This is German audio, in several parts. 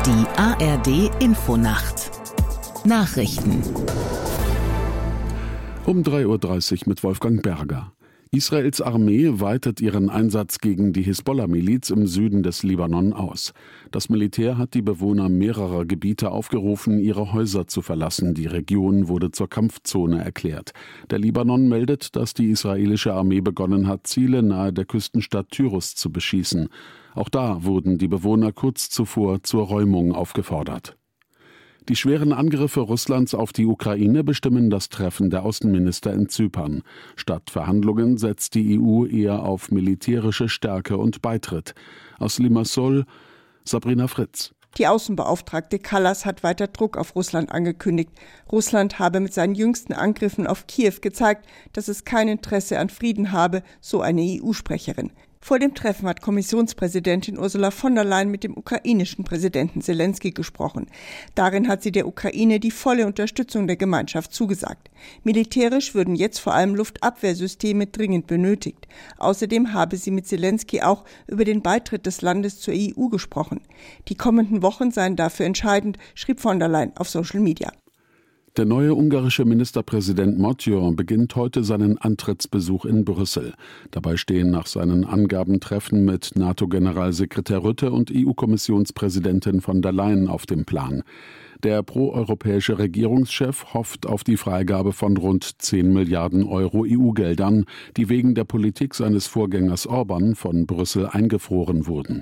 Die ARD-Infonacht. Nachrichten. Um 3:30 Uhr mit Wolfgang Berger. Israels Armee weitet ihren Einsatz gegen die Hisbollah-Miliz im Süden des Libanon aus. Das Militär hat die Bewohner mehrerer Gebiete aufgerufen, ihre Häuser zu verlassen. Die Region wurde zur Kampfzone erklärt. Der Libanon meldet, dass die israelische Armee begonnen hat, Ziele nahe der Küstenstadt Tyrus zu beschießen. Auch da wurden die Bewohner kurz zuvor zur Räumung aufgefordert. Die schweren Angriffe Russlands auf die Ukraine bestimmen das Treffen der Außenminister in Zypern. Statt Verhandlungen setzt die EU eher auf militärische Stärke und Beitritt. Aus Limassol, Sabrina Fritz. Die Außenbeauftragte Kallas hat weiter Druck auf Russland angekündigt. Russland habe mit seinen jüngsten Angriffen auf Kiew gezeigt, dass es kein Interesse an Frieden habe, so eine EU-Sprecherin. Vor dem Treffen hat Kommissionspräsidentin Ursula von der Leyen mit dem ukrainischen Präsidenten Selenskyj gesprochen. Darin hat sie der Ukraine die volle Unterstützung der Gemeinschaft zugesagt. Militärisch würden jetzt vor allem Luftabwehrsysteme dringend benötigt. Außerdem habe sie mit Selenskyj auch über den Beitritt des Landes zur EU gesprochen. Die kommenden Wochen seien dafür entscheidend, schrieb von der Leyen auf Social Media. Der neue ungarische Ministerpräsident Matyor beginnt heute seinen Antrittsbesuch in Brüssel. Dabei stehen nach seinen Angaben Treffen mit NATO-Generalsekretär Rutte und EU-Kommissionspräsidentin von der Leyen auf dem Plan. Der proeuropäische Regierungschef hofft auf die Freigabe von rund 10 Milliarden Euro EU-Geldern, die wegen der Politik seines Vorgängers Orban von Brüssel eingefroren wurden.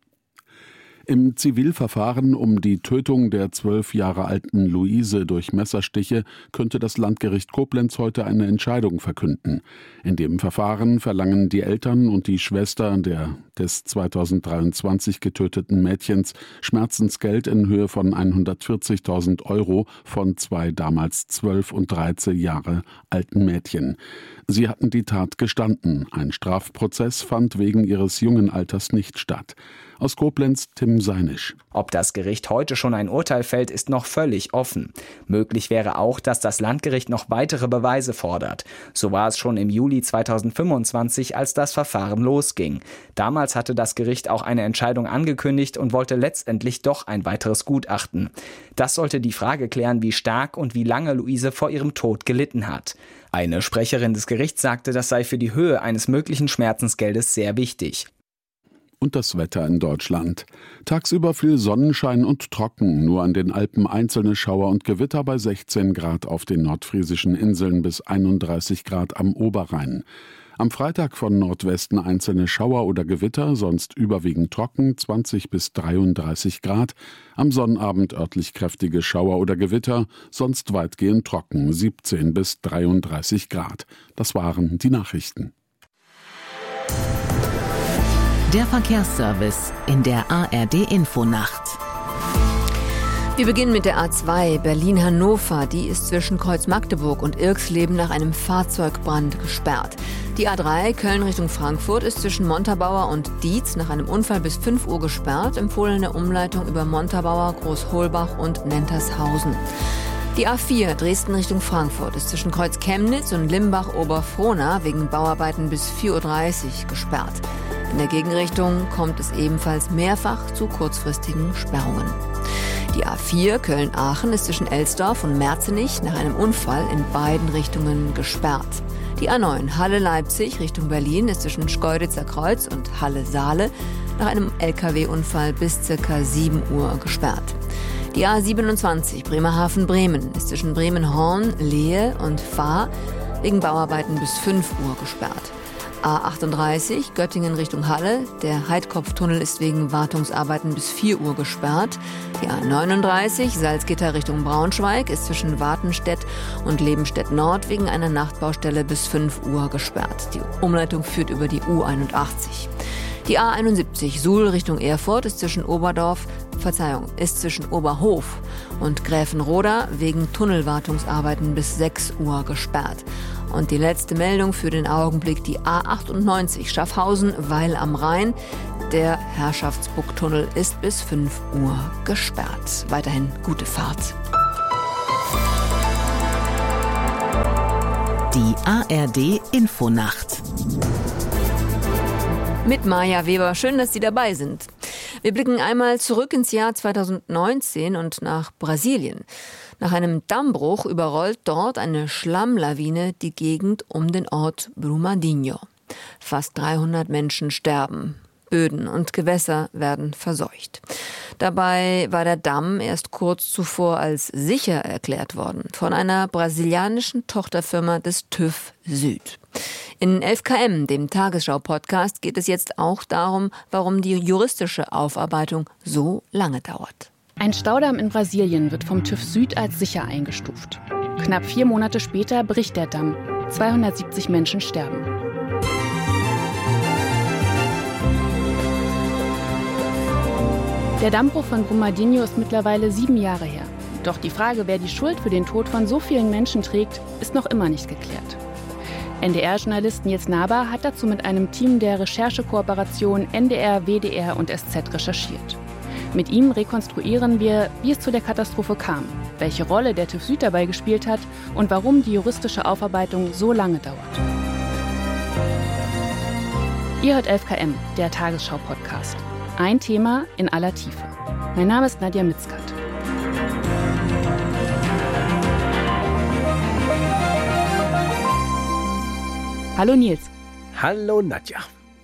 Im Zivilverfahren um die Tötung der 12 Jahre alten Luise durch Messerstiche könnte das Landgericht Koblenz heute eine Entscheidung verkünden. In dem Verfahren verlangen die Eltern und die Schwester des 2023 getöteten Mädchens Schmerzensgeld in Höhe von 140.000 Euro von zwei damals 12 und 13 Jahre alten Mädchen. Sie hatten die Tat gestanden. Ein Strafprozess fand wegen ihres jungen Alters nicht statt. Aus Koblenz Tim Seinisch. Ob das Gericht heute schon ein Urteil fällt, ist noch völlig offen. Möglich wäre auch, dass das Landgericht noch weitere Beweise fordert. So war es schon im Juli 2025, als das Verfahren losging. Damals hatte das Gericht auch eine Entscheidung angekündigt und wollte letztendlich doch ein weiteres Gutachten. Das sollte die Frage klären, wie stark und wie lange Luise vor ihrem Tod gelitten hat. Eine Sprecherin des Gerichts sagte, das sei für die Höhe eines möglichen Schmerzensgeldes sehr wichtig. Und das Wetter in Deutschland. Tagsüber viel Sonnenschein und trocken, nur an den Alpen einzelne Schauer und Gewitter bei 16 Grad auf den nordfriesischen Inseln bis 31 Grad am Oberrhein. Am Freitag von Nordwesten einzelne Schauer oder Gewitter, sonst überwiegend trocken, 20 bis 33 Grad. Am Sonnabend örtlich kräftige Schauer oder Gewitter, sonst weitgehend trocken, 17 bis 33 Grad. Das waren die Nachrichten. Der Verkehrsservice in der ARD-Infonacht. Wir beginnen mit der A2 Berlin-Hannover. Die ist zwischen Kreuz-Magdeburg und Irxleben nach einem Fahrzeugbrand gesperrt. Die A3 Köln Richtung Frankfurt ist zwischen Montabaur und Dietz nach einem Unfall bis 5 Uhr gesperrt. Empfohlene Umleitung über Montabaur, Großholbach und Nentershausen. Die A4 Dresden Richtung Frankfurt ist zwischen Kreuz Chemnitz und Limbach-Oberfrohna wegen Bauarbeiten bis 4:30 Uhr gesperrt. In der Gegenrichtung kommt es ebenfalls mehrfach zu kurzfristigen Sperrungen. Die A4 Köln-Aachen ist zwischen Elsdorf und Merzenich nach einem Unfall in beiden Richtungen gesperrt. Die A9 Halle-Leipzig Richtung Berlin ist zwischen Schkeuditzer Kreuz und Halle-Saale nach einem LKW-Unfall bis ca. 7 Uhr gesperrt. Die A27 Bremerhaven-Bremen ist zwischen Bremen-Horn, Lehe und Fahr wegen Bauarbeiten bis 5 Uhr gesperrt. A38 Göttingen Richtung Halle. Der Heidkopftunnel ist wegen Wartungsarbeiten bis 4 Uhr gesperrt. Die A39 Salzgitter Richtung Braunschweig ist zwischen Wartenstedt und Lebenstedt Nord wegen einer Nachtbaustelle bis 5 Uhr gesperrt. Die Umleitung führt über die U81. Die A71 Suhl Richtung Erfurt ist zwischen Oberhof und Gräfenroda wegen Tunnelwartungsarbeiten bis 6 Uhr gesperrt. Und die letzte Meldung für den Augenblick, die A98 Schaffhausen-Weil am Rhein. Der Herrschaftsburgtunnel ist bis 5 Uhr gesperrt. Weiterhin gute Fahrt. Die ARD-Infonacht. Mit Maja Weber. Schön, dass Sie dabei sind. Wir blicken einmal zurück ins Jahr 2019 und nach Brasilien. Nach einem Dammbruch überrollt dort eine Schlammlawine die Gegend um den Ort Brumadinho. Fast 300 Menschen sterben. Böden und Gewässer werden verseucht. Dabei war der Damm erst kurz zuvor als sicher erklärt worden von einer brasilianischen Tochterfirma des TÜV Süd. In 11KM, dem Tagesschau-Podcast, geht es jetzt auch darum, warum die juristische Aufarbeitung so lange dauert. Ein Staudamm in Brasilien wird vom TÜV Süd als sicher eingestuft. Knapp 4 Monate später bricht der Damm. 270 Menschen sterben. Der Dammbruch von Brumadinho ist mittlerweile 7 Jahre her. Doch die Frage, wer die Schuld für den Tod von so vielen Menschen trägt, ist noch immer nicht geklärt. NDR-Journalist Nils Naber hat dazu mit einem Team der Recherchekooperation NDR, WDR und SZ recherchiert. Mit ihm rekonstruieren wir, wie es zu der Katastrophe kam, welche Rolle der TÜV Süd dabei gespielt hat und warum die juristische Aufarbeitung so lange dauert. Ihr hört 11KM, der Tagesschau-Podcast. Ein Thema in aller Tiefe. Mein Name ist Nadja Mitzkat. Hallo Nils. Hallo Nadja.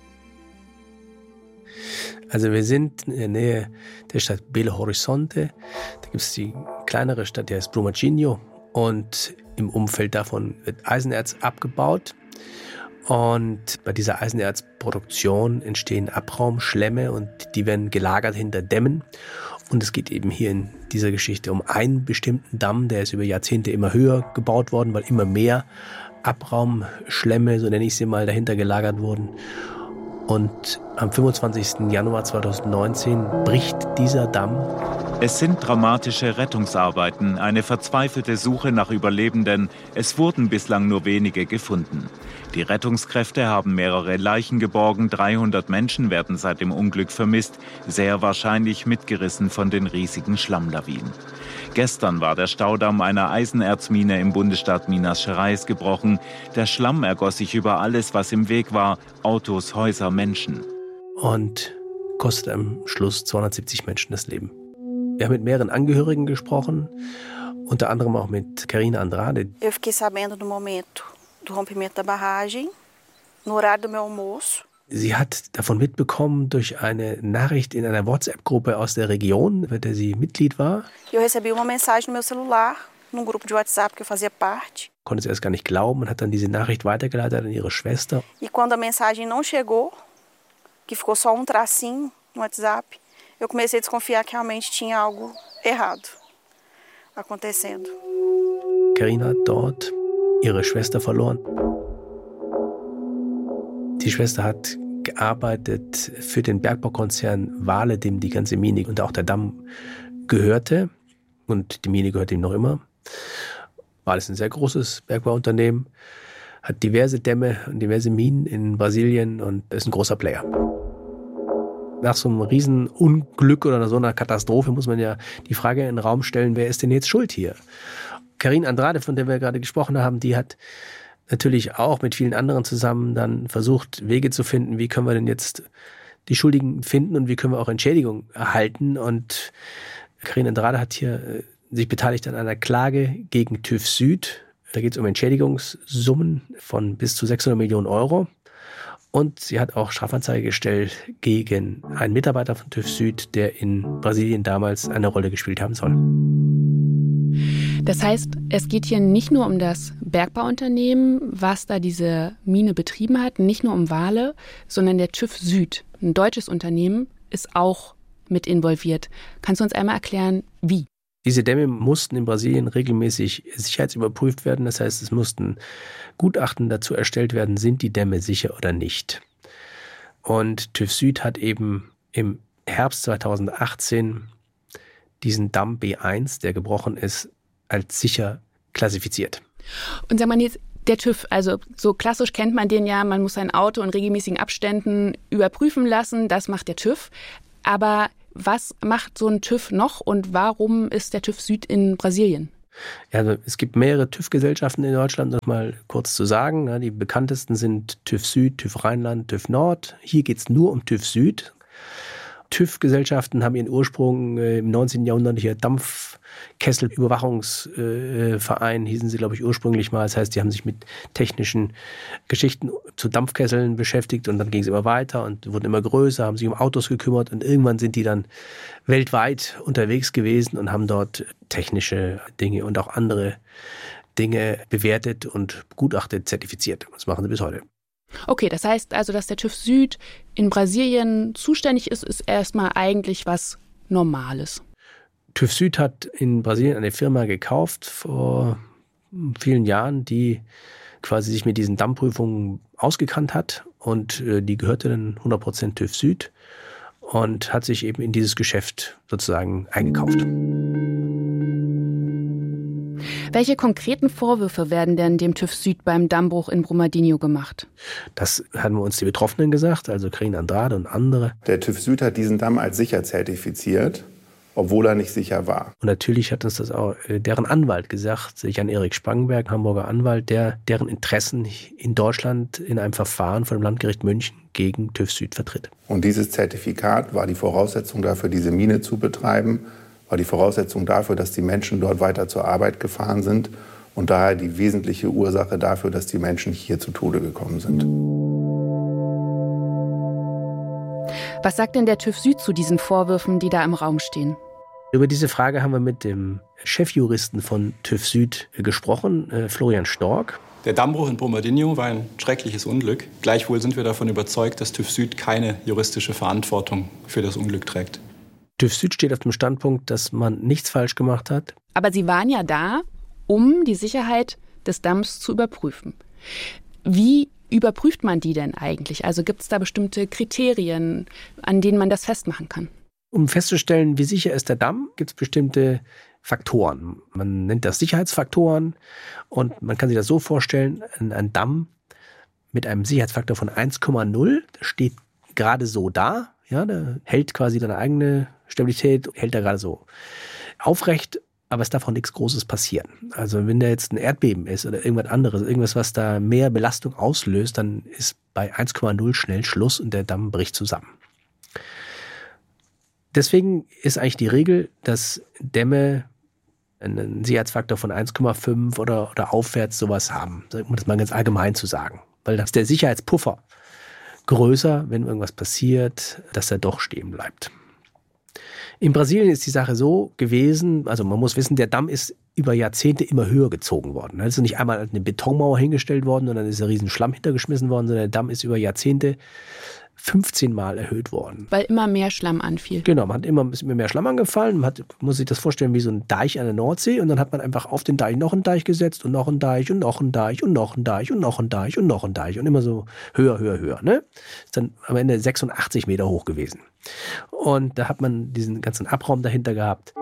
Also wir sind in der Nähe der Stadt Belo Horizonte. Da gibt es die kleinere Stadt, die heißt Brumadinho. Und im Umfeld davon wird Eisenerz abgebaut. Und bei dieser Eisenerzproduktion entstehen Abraumschlämme und die werden gelagert hinter Dämmen. Und es geht eben hier in dieser Geschichte um einen bestimmten Damm, der ist über Jahrzehnte immer höher gebaut worden, weil immer mehr Abraumschlämme, so nenne ich sie mal, dahinter gelagert wurden. Und am 25. Januar 2019 bricht dieser Damm. Es sind dramatische Rettungsarbeiten, eine verzweifelte Suche nach Überlebenden. Es wurden bislang nur wenige gefunden. Die Rettungskräfte haben mehrere Leichen geborgen, 300 Menschen werden seit dem Unglück vermisst, sehr wahrscheinlich mitgerissen von den riesigen Schlammlawinen. Gestern war der Staudamm einer Eisenerzmine im Bundesstaat Minas Gerais gebrochen. Der Schlamm ergoss sich über alles, was im Weg war, Autos, Häuser, Menschen. Und kostet am Schluss 270 Menschen das Leben. Wir haben mit mehreren Angehörigen gesprochen, unter anderem auch mit Carina Andrade. Eu fiquei sabendo do momento do rompimento da barragem, no horário do meu almoço. Sie hat davon mitbekommen durch eine Nachricht in einer WhatsApp-Gruppe aus der Region, bei der sie Mitglied war. Eu recebi uma mensagem no meu celular, num grupo de WhatsApp que eu fazia parte. Konnte es erst gar nicht glauben und hat dann diese Nachricht weitergeleitet an ihre Schwester. E quando a mensagem não chegou, que ficou só tracinho no WhatsApp, eu comecei a desconfiar que realmente tinha algo errado acontecendo. Carina hat dort ihre Schwester verloren. Die Schwester hat gearbeitet für den Bergbaukonzern Vale, dem die ganze Mine und auch der Damm gehörte. Und die Mine gehört ihm noch immer. Vale ist ein sehr großes Bergbauunternehmen, hat diverse Dämme und diverse Minen in Brasilien und ist ein großer Player. Nach so einem Riesenunglück oder so einer Katastrophe muss man ja die Frage in den Raum stellen, wer ist denn jetzt schuld hier? Carina Andrade, von der wir gerade gesprochen haben, die hat natürlich auch mit vielen anderen zusammen dann versucht, Wege zu finden, wie können wir denn jetzt die Schuldigen finden und wie können wir auch Entschädigung erhalten. Und Carina Andrade hat hier sich beteiligt an einer Klage gegen TÜV Süd. Da geht es um Entschädigungssummen von bis zu 600 Millionen Euro. Und sie hat auch Strafanzeige gestellt gegen einen Mitarbeiter von TÜV Süd, der in Brasilien damals eine Rolle gespielt haben soll. Das heißt, es geht hier nicht nur um das Bergbauunternehmen, was da diese Mine betrieben hat, nicht nur um Vale, sondern der TÜV Süd, ein deutsches Unternehmen, ist auch mit involviert. Kannst du uns einmal erklären, wie? Diese Dämme mussten in Brasilien regelmäßig sicherheitsüberprüft werden. Das heißt, es mussten Gutachten dazu erstellt werden, sind die Dämme sicher oder nicht. Und TÜV Süd hat eben im Herbst 2018 diesen Damm B1, der gebrochen ist, als sicher klassifiziert. Und sag mal jetzt, der TÜV, also so klassisch kennt man den ja, man muss sein Auto in regelmäßigen Abständen überprüfen lassen, das macht der TÜV. Aber was macht so ein TÜV noch und warum ist der TÜV Süd in Brasilien? Ja, also es gibt mehrere TÜV-Gesellschaften in Deutschland, um das mal kurz zu sagen. Die bekanntesten sind TÜV Süd, TÜV Rheinland, TÜV Nord. Hier geht es nur um TÜV Süd. TÜV-Gesellschaften haben ihren Ursprung im 19. Jahrhundert hier Dampfkesselüberwachungsverein, hießen sie, glaube ich, ursprünglich mal. Das heißt, die haben sich mit technischen Geschichten zu Dampfkesseln beschäftigt und dann ging es immer weiter und wurden immer größer, haben sich um Autos gekümmert und irgendwann sind die dann weltweit unterwegs gewesen und haben dort technische Dinge und auch andere Dinge bewertet und begutachtet, zertifiziert. Das machen sie bis heute. Okay, das heißt also, dass der TÜV Süd in Brasilien zuständig ist erstmal eigentlich was Normales. TÜV Süd hat in Brasilien eine Firma gekauft vor vielen Jahren, die quasi sich mit diesen Dammprüfungen ausgekannt hat und die gehörte dann 100% TÜV Süd und hat sich eben in dieses Geschäft sozusagen eingekauft. Welche konkreten Vorwürfe werden denn dem TÜV Süd beim Dammbruch in Brumadinho gemacht? Das haben uns die Betroffenen gesagt, also Karin Andrade und andere. Der TÜV Süd hat diesen Damm als sicher zertifiziert, obwohl er nicht sicher war. Und natürlich hat uns das auch deren Anwalt gesagt, Jan-Erik Spangenberg, Hamburger Anwalt, deren Interessen in Deutschland in einem Verfahren vor dem Landgericht München gegen TÜV Süd vertritt. Und dieses Zertifikat war die Voraussetzung dafür, diese Mine zu betreiben, war die Voraussetzung dafür, dass die Menschen dort weiter zur Arbeit gefahren sind und daher die wesentliche Ursache dafür, dass die Menschen hier zu Tode gekommen sind. Was sagt denn der TÜV Süd zu diesen Vorwürfen, die da im Raum stehen? Über diese Frage haben wir mit dem Chefjuristen von TÜV Süd gesprochen, Florian Stork. Der Dammbruch in Brumadinho war ein schreckliches Unglück. Gleichwohl sind wir davon überzeugt, dass TÜV Süd keine juristische Verantwortung für das Unglück trägt. TÜV Süd steht auf dem Standpunkt, dass man nichts falsch gemacht hat. Aber Sie waren ja da, um die Sicherheit des Damms zu überprüfen. Wie überprüft man die denn eigentlich? Also gibt es da bestimmte Kriterien, an denen man das festmachen kann? Um festzustellen, wie sicher ist der Damm, gibt es bestimmte Faktoren. Man nennt das Sicherheitsfaktoren und man kann sich das so vorstellen, ein Damm mit einem Sicherheitsfaktor von 1,0 steht gerade so da. Ja, der hält quasi seine eigene Stabilität, hält er gerade so aufrecht, aber es darf auch nichts Großes passieren. Also wenn da jetzt ein Erdbeben ist oder irgendwas anderes, irgendwas, was da mehr Belastung auslöst, dann ist bei 1,0 schnell Schluss und der Damm bricht zusammen. Deswegen ist eigentlich die Regel, dass Dämme einen Sicherheitsfaktor von 1,5 oder aufwärts sowas haben, um das mal ganz allgemein zu sagen. Weil das ist der Sicherheitspuffer größer, wenn irgendwas passiert, dass er doch stehen bleibt. In Brasilien ist die Sache so gewesen, also man muss wissen, der Damm ist über Jahrzehnte immer höher gezogen worden. Es ist nicht einmal eine Betonmauer hingestellt worden und dann ist ein riesen Schlamm hintergeschmissen worden, sondern der Damm ist über Jahrzehnte 15 Mal erhöht worden. Weil immer mehr Schlamm anfiel. Genau, man hat immer ein bisschen mehr Schlamm angefallen. Man muss sich das vorstellen wie so ein Deich an der Nordsee und dann hat man einfach auf den Deich noch einen Deich gesetzt und noch einen Deich und noch einen Deich und noch einen Deich und noch einen Deich und noch einen Deich und immer so höher, höher, höher. Ne? Ist dann am Ende 86 Meter hoch gewesen. Und da hat man diesen ganzen Abraum dahinter gehabt.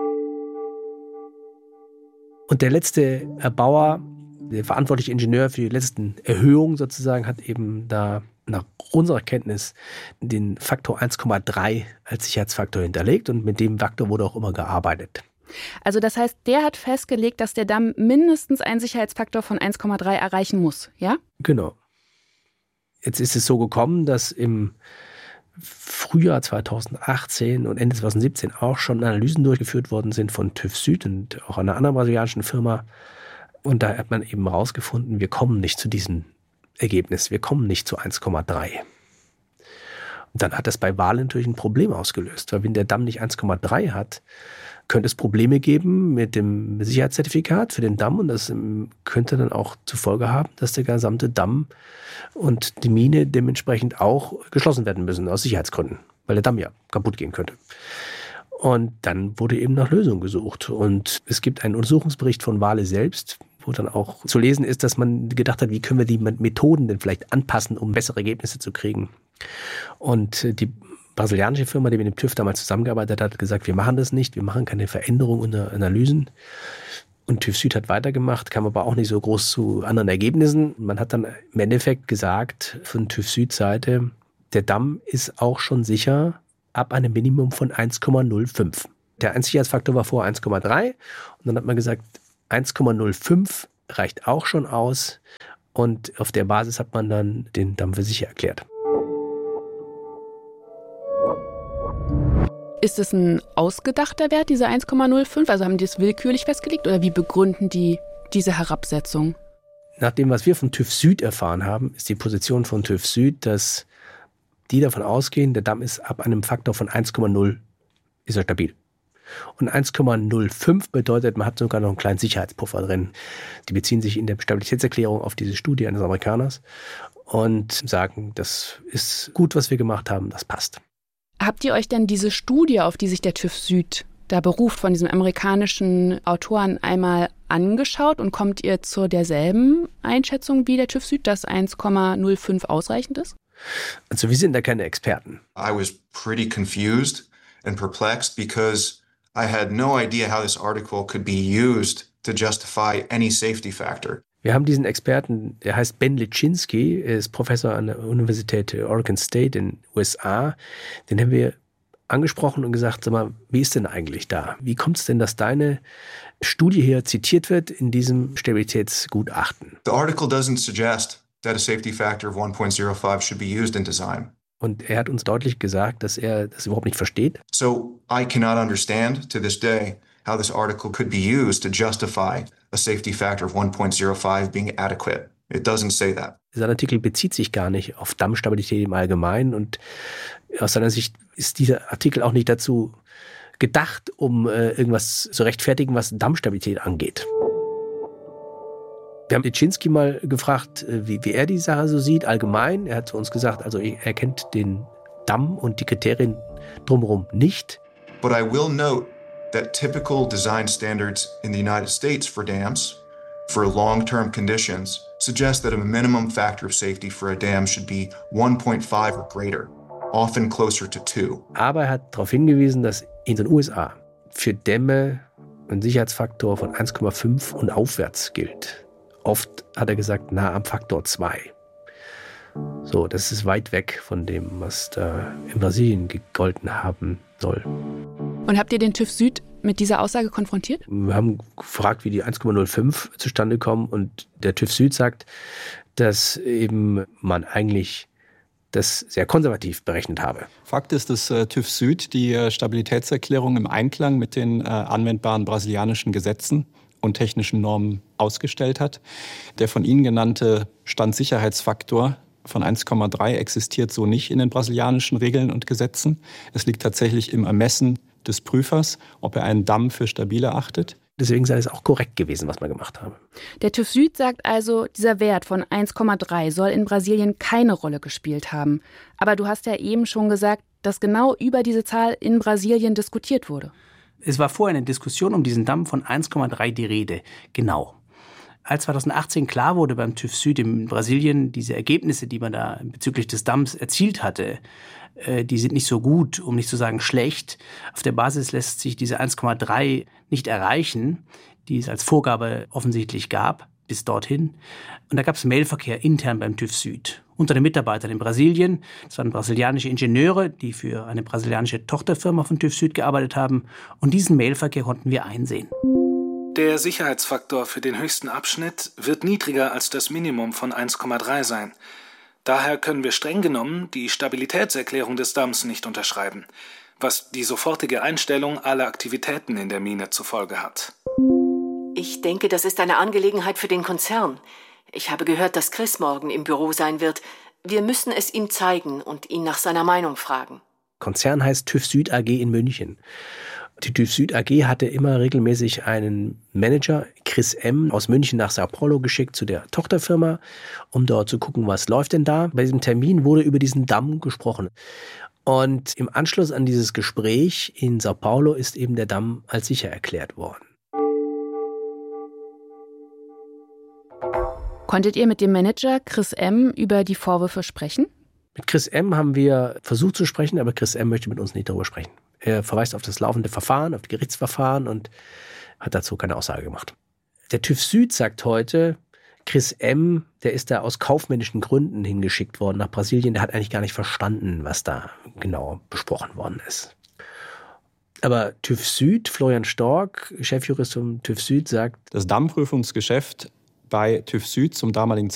Und der letzte Erbauer, der verantwortliche Ingenieur für die letzten Erhöhungen sozusagen, hat eben da nach unserer Kenntnis den Faktor 1,3 als Sicherheitsfaktor hinterlegt und mit dem Faktor wurde auch immer gearbeitet. Also das heißt, der hat festgelegt, dass der Damm mindestens einen Sicherheitsfaktor von 1,3 erreichen muss, ja? Genau. Jetzt ist es so gekommen, dass im Frühjahr 2018 und Ende 2017 auch schon Analysen durchgeführt worden sind von TÜV Süd und auch einer anderen brasilianischen Firma. Und da hat man eben herausgefunden, wir kommen nicht zu diesem Ergebnis. Wir kommen nicht zu 1,3. Und dann hat das bei Wale natürlich ein Problem ausgelöst, weil wenn der Damm nicht 1,3 hat, könnte es Probleme geben mit dem Sicherheitszertifikat für den Damm und das könnte dann auch zur Folge haben, dass der gesamte Damm und die Mine dementsprechend auch geschlossen werden müssen aus Sicherheitsgründen, weil der Damm ja kaputt gehen könnte. Und dann wurde eben nach Lösungen gesucht und es gibt einen Untersuchungsbericht von Vale selbst, wo dann auch zu lesen ist, dass man gedacht hat, wie können wir die Methoden denn vielleicht anpassen, um bessere Ergebnisse zu kriegen. Und die brasilianische Firma, die mit dem TÜV damals zusammengearbeitet hat, gesagt, wir machen das nicht, wir machen keine Veränderung in der Analysen. Und TÜV Süd hat weitergemacht, kam aber auch nicht so groß zu anderen Ergebnissen. Man hat dann im Endeffekt gesagt, von TÜV Süd Seite, der Damm ist auch schon sicher ab einem Minimum von 1,05. Der Sicherheitsfaktor war vorher 1,3 und dann hat man gesagt, 1,05 reicht auch schon aus und auf der Basis hat man dann den Damm für sicher erklärt. Ist es ein ausgedachter Wert, diese 1,05? Also haben die es willkürlich festgelegt oder wie begründen die diese Herabsetzung? Nach dem, was wir von TÜV Süd erfahren haben, ist die Position von TÜV Süd, dass die davon ausgehen, der Damm ist ab einem Faktor von 1,0 ist er stabil. Und 1,05 bedeutet, man hat sogar noch einen kleinen Sicherheitspuffer drin. Die beziehen sich in der Stabilitätserklärung auf diese Studie eines Amerikaners und sagen, das ist gut, was wir gemacht haben, das passt. Habt ihr euch denn diese Studie, auf die sich der TÜV Süd da beruft, von diesem amerikanischen Autoren einmal angeschaut und kommt ihr zu derselben Einschätzung wie der TÜV Süd, dass 1,05 ausreichend ist? Also wir sind da keine Experten. I was pretty confused and perplexed because I had no idea how this article could be used to justify any safety factor. Wir haben diesen Experten, der heißt Ben Liczynski, er ist Professor an der Universität Oregon State in den USA. Den haben wir angesprochen und gesagt, sag mal, wie ist denn eigentlich da? Wie kommt es denn, dass deine Studie hier zitiert wird in diesem Stabilitätsgutachten? The article doesn't suggest that a safety factor of 1.05 should be used in design. Und er hat uns deutlich gesagt, dass er das überhaupt nicht versteht. So I cannot understand to this day how this article could be used to justify a safety factor of 1.05 being adequate. It doesn't say that. Sein Artikel bezieht sich gar nicht auf Dammstabilität im Allgemeinen und aus seiner Sicht ist dieser Artikel auch nicht dazu gedacht, um irgendwas zu rechtfertigen, was Dammstabilität angeht. Wir haben Liczynski mal gefragt, wie er die Sache so sieht, allgemein. Er hat zu uns gesagt, also er kennt den Damm und die Kriterien drumherum nicht. But I will note that typical design standards in the United States for dams for long-term conditions suggest that a minimum factor of safety for a dam should be 1.5 or greater, often closer to 2. Aber er hat darauf hingewiesen, dass in den USA für Dämme ein Sicherheitsfaktor von 1,5 und aufwärts gilt. Oft hat er gesagt, nah am Faktor 2. So, das ist weit weg von dem, was da in Brasilien gegolten haben soll. Und habt ihr den TÜV Süd mit dieser Aussage konfrontiert? Wir haben gefragt, wie die 1,05 zustande kommen und der TÜV Süd sagt, dass eben man eigentlich das sehr konservativ berechnet habe. Fakt ist, dass TÜV Süd die Stabilitätserklärung im Einklang mit den anwendbaren brasilianischen Gesetzen und technischen Normen ausgestellt hat. Der von Ihnen genannte Standsicherheitsfaktor von 1,3 existiert so nicht in den brasilianischen Regeln und Gesetzen. Es liegt tatsächlich im Ermessen des Prüfers, ob er einen Damm für stabil erachtet. Deswegen sei es auch korrekt gewesen, was wir gemacht haben. Der TÜV Süd sagt also, dieser Wert von 1,3 soll in Brasilien keine Rolle gespielt haben. Aber du hast ja eben schon gesagt, dass genau über diese Zahl in Brasilien diskutiert wurde. Es war vorher eine Diskussion um diesen Damm von 1,3 die Rede. Genau. Als 2018 klar wurde beim TÜV Süd in Brasilien, diese Ergebnisse, die man da bezüglich des Damms erzielt hatte, die sind nicht so gut, um nicht zu sagen schlecht. Auf der Basis lässt sich diese 1,3 nicht erreichen, die es als Vorgabe offensichtlich gab, bis dorthin. Und da gab es Mailverkehr intern beim TÜV Süd unter den Mitarbeitern in Brasilien. Das waren brasilianische Ingenieure, die für eine brasilianische Tochterfirma von TÜV Süd gearbeitet haben. Und diesen Mailverkehr konnten wir einsehen. Der Sicherheitsfaktor für den höchsten Abschnitt wird niedriger als das Minimum von 1,3 sein. Daher können wir streng genommen die Stabilitätserklärung des Damms nicht unterschreiben, was die sofortige Einstellung aller Aktivitäten in der Mine zur Folge hat. Ich denke, das ist eine Angelegenheit für den Konzern. Ich habe gehört, dass Chris morgen im Büro sein wird. Wir müssen es ihm zeigen und ihn nach seiner Meinung fragen. Konzern heißt TÜV Süd AG in München. Die TÜV Süd AG hatte immer regelmäßig einen Manager, Chris M., aus München nach Sao Paulo geschickt zu der Tochterfirma, um dort zu gucken, was läuft denn da. Bei diesem Termin wurde über diesen Damm gesprochen. Und im Anschluss an dieses Gespräch in Sao Paulo ist eben der Damm als sicher erklärt worden. Konntet ihr mit dem Manager Chris M. über die Vorwürfe sprechen? Mit Chris M. haben wir versucht zu sprechen, aber Chris M. möchte mit uns nicht darüber sprechen. Er verweist auf das laufende Verfahren, auf die Gerichtsverfahren und hat dazu keine Aussage gemacht. Der TÜV Süd sagt heute, Chris M., der ist da aus kaufmännischen Gründen hingeschickt worden nach Brasilien. Der hat eigentlich gar nicht verstanden, was da genau besprochen worden ist. Aber TÜV Süd, Florian Stork, Chefjurist vom TÜV Süd, sagt, das Dammprüfungsgeschäft bei TÜV Süd zum damaligen